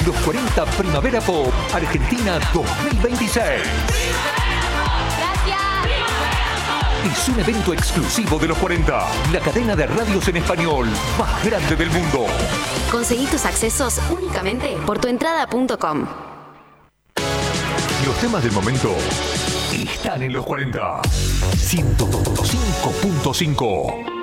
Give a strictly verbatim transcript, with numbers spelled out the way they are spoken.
Los cuarenta Primavera Pop Argentina dos mil veintiséis. Es un evento exclusivo de los cuarenta, la cadena de radios en español más grande del mundo. Conseguí tus accesos únicamente por tuentrada punto com. Los temas del momento están en los cuarenta. ciento cinco punto cinco.